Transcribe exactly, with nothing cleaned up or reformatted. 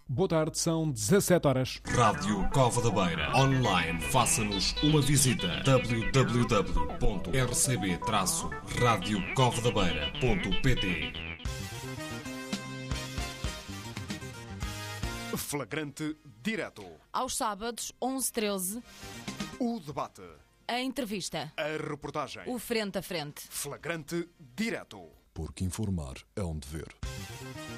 Boa tarde, são dezassete horas. Rádio Cova da Beira. Online, faça-nos uma visita. w w w ponto r c b traço rádio cova da beira ponto p t. Flagrante direto. Aos sábados, onze e treze, O debate. a entrevista, A reportagem. o frente a frente. Flagrante direto. Porque informar é um dever.